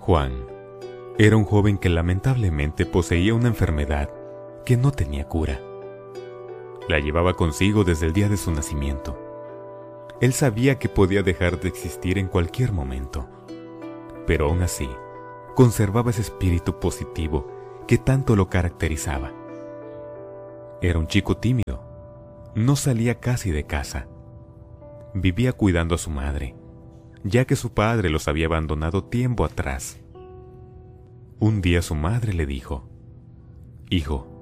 Juan era un joven que lamentablemente poseía una enfermedad que no tenía cura. La llevaba consigo desde el día de su nacimiento. Él sabía que podía dejar de existir en cualquier momento, pero aún así conservaba ese espíritu positivo que tanto lo caracterizaba. Era un chico tímido, no salía casi de casa. Vivía cuidando a su madre, ya que su padre los había abandonado tiempo atrás. Un día su madre le dijo: «Hijo,